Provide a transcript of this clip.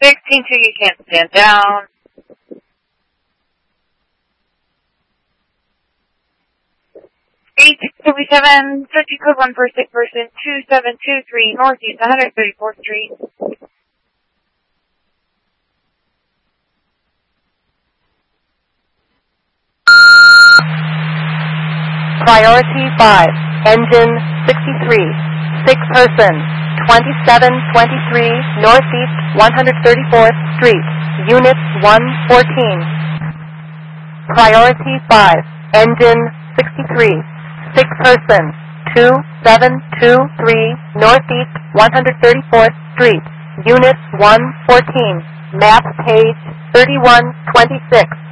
16-2, you can't stand down. 877, search code 1 for sick person 2723 Northeast 134th Street. Priority 5, engine 63, sick person 2723 Northeast 134th Street, unit 114. Priority 5, engine 63, sick person 2723 Northeast 134th Street, unit 114, map page 3126.